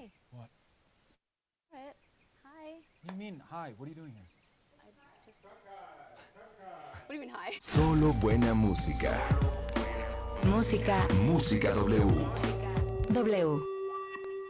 Hi. What? Right. Hi. What do you mean, hi? What are you doing here? I just. What do you mean, hi? Solo buena música. Música Música W. W.